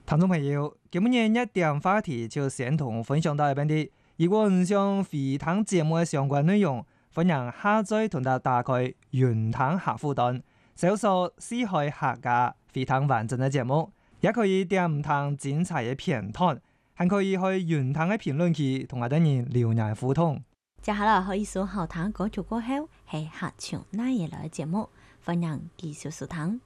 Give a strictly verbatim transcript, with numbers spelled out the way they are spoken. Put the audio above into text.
聽眾朋友，今日一點話題就先同分享到一邊啲。如果唔想回聽節目嘅相關內容，歡迎下載同埋打開雲聽客戶端，搜索四海客家回聽完整嘅節目，也可以點唔同精彩嘅片段，還可以去雲聽嘅評論區同我哋人留言互動。 接下來可以搜好聽歌曲過後，係客唱那嘢來嘅節目，歡迎繼續收聽。